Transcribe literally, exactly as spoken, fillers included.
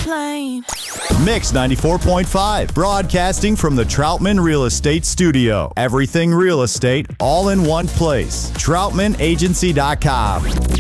plane. Mix ninety-four point five, broadcasting from the Troutman Real Estate Studio. Everything real estate, all in one place. Troutman Agency dot com.